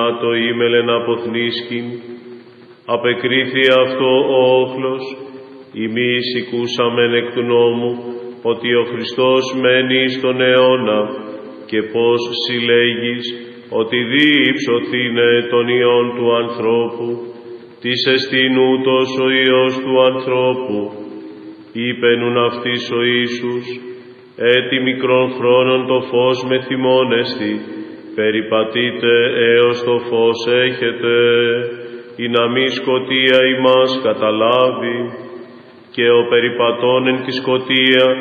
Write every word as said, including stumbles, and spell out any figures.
το ήμελεν αποθνίσκην, απεκρίθη αυτό ο όχλος, ημείς οικούσαμεν εκ του νόμου, ότι ο Χριστός μένει στον αιώνα, και πως συλλέγεις ότι διύψωθήνε των ιών του ανθρώπου, της εστίν ούτως ο Υιός του ανθρώπου, είπενουν αυτής ο Ιησούς, έτι μικρών χρόνων το φως με θυμώνεστη, περιπατείτε έως το φως έχετε, ή να μη σκοτία ημάς καταλάβει, και ο περιπατών εν τη σκοτία